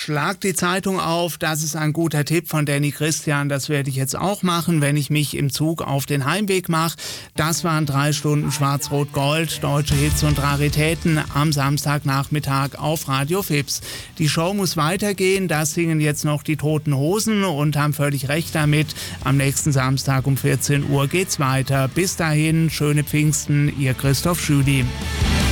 Schlag die Zeitung auf, das ist ein guter Tipp von Danny Christian. Das werde ich jetzt auch machen, wenn ich mich im Zug auf den Heimweg mache. Das waren 3 Stunden Schwarz-Rot-Gold, deutsche Hits und Raritäten am Samstagnachmittag auf Radio Fips. Die Show muss weitergehen, das singen jetzt noch die Toten Hosen und haben völlig recht damit. Am nächsten Samstag um 14 Uhr geht's weiter. Bis dahin, schöne Pfingsten, Ihr Christoph Schüdi.